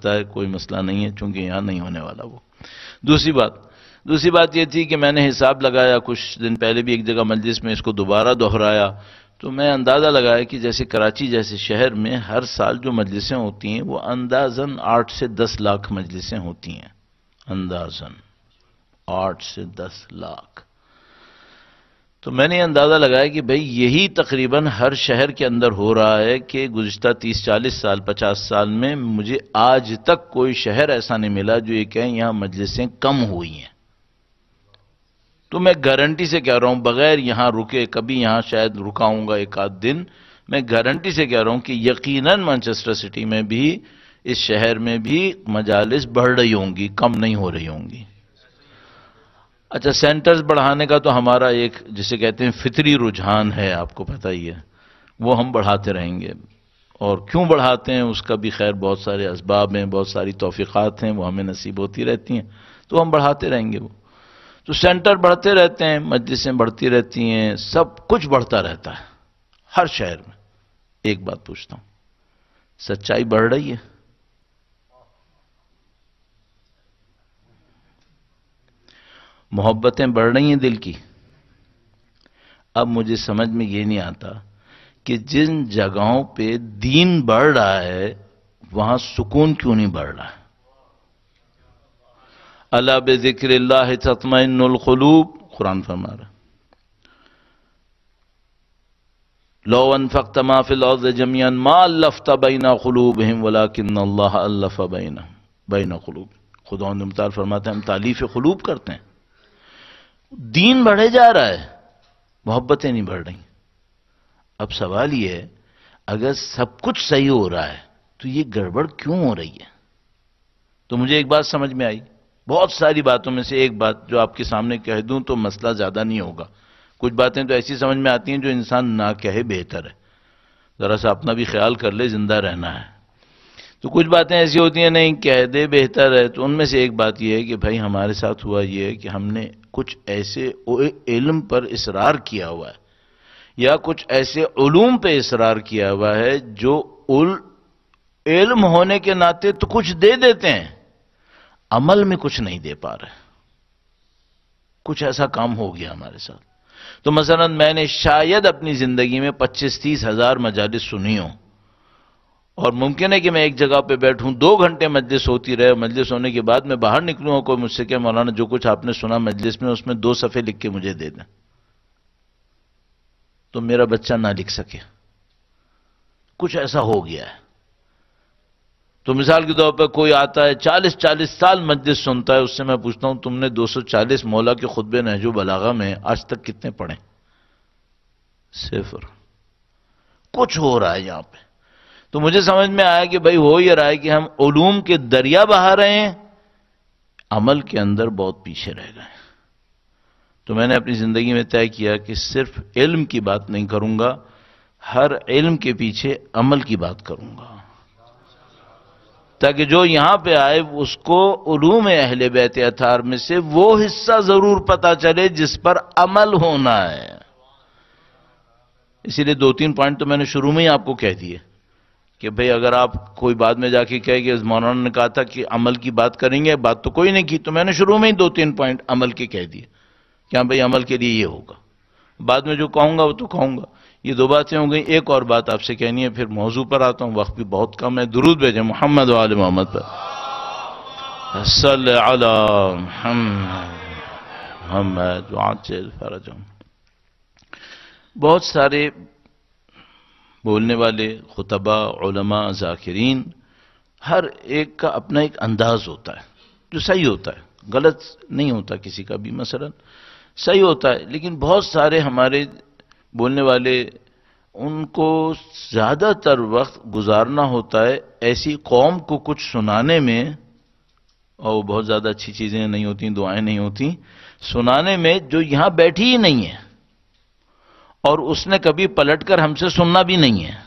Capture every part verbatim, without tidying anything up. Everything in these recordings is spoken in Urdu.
آتا ہے کوئی مسئلہ نہیں ہے، چونکہ یہاں نہیں ہونے والا وہ۔ دوسری بات دوسری بات یہ تھی کہ میں نے حساب لگایا، کچھ دن پہلے بھی ایک جگہ مجلس میں اس کو دوبارہ دہرایا، تو میں اندازہ لگایا کہ جیسے کراچی جیسے شہر میں ہر سال جو مجلسیں ہوتی ہیں وہ اندازاً آٹھ سے دس لاکھ مجلسیں ہوتی ہیں، اندازاً آٹھ سے دس لاکھ۔ تو میں نے اندازہ لگایا کہ بھئی یہی تقریباً ہر شہر کے اندر ہو رہا ہے کہ گزشتہ تیس چالیس سال پچاس سال میں مجھے آج تک کوئی شہر ایسا نہیں ملا جو یہ کہیں یہاں مجلسیں کم ہوئی ہیں۔ تو میں گارنٹی سے کہہ رہا ہوں، بغیر یہاں رکے، کبھی یہاں شاید رکاؤں گا ایک آدھ دن، میں گارنٹی سے کہہ رہا ہوں کہ یقیناً مانچسٹر سٹی میں بھی، اس شہر میں بھی مجالس بڑھ رہی ہوں گی، کم نہیں ہو رہی ہوں گی۔ اچھا، سینٹرز بڑھانے کا تو ہمارا ایک جسے کہتے ہیں فطری رجحان ہے، آپ کو پتہ ہی ہے، وہ ہم بڑھاتے رہیں گے، اور کیوں بڑھاتے ہیں اس کا بھی خیر بہت سارے اسباب ہیں، بہت ساری توفیقات ہیں، وہ ہمیں نصیب ہوتی رہتی ہیں، تو ہم بڑھاتے رہیں گے وہ۔ تو سینٹر بڑھتے رہتے ہیں، مجلسیں بڑھتی رہتی ہیں، سب کچھ بڑھتا رہتا ہے ہر شہر میں۔ ایک بات پوچھتا ہوں، سچائی بڑھ رہی ہے؟ محبتیں بڑھ رہی ہیں دل کی؟ اب مجھے سمجھ میں یہ نہیں آتا کہ جن جگہوں پہ دین بڑھ رہا ہے وہاں سکون کیوں نہیں بڑھ رہا ہے؟ الا بذکر اللہ تطمئن القلوب، قرآن فرما رہا ہے۔ لو انفقت ما فی الارض جميعا ما الفت بین قلوبہم ولکن اللہ الف بین بین قلوب۔ خداوند مختار فرماتے ہیں ہم تالیف قلوب کرتے ہیں۔ دین بڑھے جا رہا ہے، محبتیں نہیں بڑھ رہی۔ اب سوال یہ ہے، اگر سب کچھ صحیح ہو رہا ہے تو یہ گڑبڑ کیوں ہو رہی ہے؟ تو مجھے ایک بات سمجھ میں آئی، بہت ساری باتوں میں سے ایک بات جو آپ کے سامنے کہہ دوں تو مسئلہ زیادہ نہیں ہوگا۔ کچھ باتیں تو ایسی سمجھ میں آتی ہیں جو انسان نہ کہے بہتر ہے، ذرا سا اپنا بھی خیال کر لے، زندہ رہنا ہے۔ تو کچھ باتیں ایسی ہوتی ہیں نہیں کہہ دے بہتر ہے، تو ان میں سے ایک بات یہ ہے کہ بھائی ہمارے ساتھ ہوا یہ ہے کہ ہم نے کچھ ایسے علم پر اصرار کیا ہوا ہے یا کچھ ایسے علوم پہ اصرار کیا ہوا ہے جو علم ہونے کے ناطے تو کچھ دے دیتے ہیں، عمل میں کچھ نہیں دے پا رہے۔ کچھ ایسا کام ہو گیا ہمارے ساتھ۔ تو مثلا میں نے شاید اپنی زندگی میں پچیس تیس ہزار مجالس سنی ہوں، اور ممکن ہے کہ میں ایک جگہ پہ بیٹھوں، دو گھنٹے مجلس ہوتی رہے، مجلس ہونے کے بعد میں باہر نکلوں اور کوئی مجھ سے کہ مولانا جو کچھ آپ نے سنا مجلس میں اس میں دو صفحے لکھ کے مجھے دے دیں، تو میرا بچہ نہ لکھ سکے۔ کچھ ایسا ہو گیا ہے۔ تو مثال کے طور پر کوئی آتا ہے چالیس چالیس سال مجلس سنتا ہے، اس سے میں پوچھتا ہوں تم نے دو سو چالیس مولا کے خطبے نہج و بلاغہ میں آج تک کتنے پڑھیں؟ صفر۔ کچھ ہو رہا ہے یہاں پہ۔ تو مجھے سمجھ میں آیا کہ بھائی ہو یہ رہا ہے کہ ہم علوم کے دریا بہا رہے ہیں، عمل کے اندر بہت پیچھے رہ گئے۔ تو میں نے اپنی زندگی میں طے کیا کہ صرف علم کی بات نہیں کروں گا، ہر علم کے پیچھے عمل کی بات کروں گا، تاکہ جو یہاں پہ آئے اس کو علوم اہل بیت اطہار میں سے وہ حصہ ضرور پتا چلے جس پر عمل ہونا ہے۔ اسی لیے دو تین پوائنٹ تو میں نے شروع میں ہی آپ کو کہہ دیے کہ بھئی اگر آپ کوئی بعد میں جا کے کہے کہ مولانا نے کہا تھا کہ عمل کی بات کریں گے، بات تو کوئی نہیں کی، تو میں نے شروع میں ہی دو تین پوائنٹ عمل کے کہہ دیے کہ ہاں بھئی عمل کے لیے یہ ہوگا، بعد میں جو کہوں گا وہ تو کہوں گا۔ یہ دو باتیں ہو گئیں۔ ایک اور بات آپ سے کہنی ہے، پھر موضوع پر آتا ہوں، وقت بھی بہت کم ہے۔ درود بھیجیں محمد و آل محمد پر، صلی علی محمد محمد وعجل فرجہم۔ بہت سارے بولنے والے خطبہ، علماء، ذاکرین، ہر ایک کا اپنا ایک انداز ہوتا ہے جو صحیح ہوتا ہے، غلط نہیں ہوتا کسی کا بھی، مثلا صحیح ہوتا ہے، لیکن بہت سارے ہمارے بولنے والے ان کو زیادہ تر وقت گزارنا ہوتا ہے ایسی قوم کو کچھ سنانے میں، اور بہت زیادہ اچھی چیزیں نہیں ہوتی، دعائیں نہیں ہوتی، سنانے میں جو یہاں بیٹھی ہی نہیں ہے اور اس نے کبھی پلٹ کر ہم سے سننا بھی نہیں ہے۔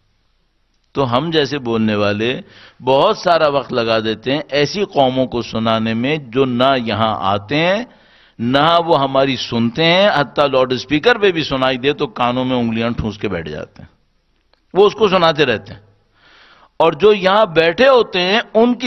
تو ہم جیسے بولنے والے بہت سارا وقت لگا دیتے ہیں ایسی قوموں کو سنانے میں جو نہ یہاں آتے ہیں نہ وہ ہماری سنتے ہیں، حتیٰ لاؤڈ اسپیکر پہ بھی سنائی دے تو کانوں میں انگلیاں ٹھونس کے بیٹھ جاتے ہیں، وہ اس کو سناتے رہتے ہیں، اور جو یہاں بیٹھے ہوتے ہیں ان کی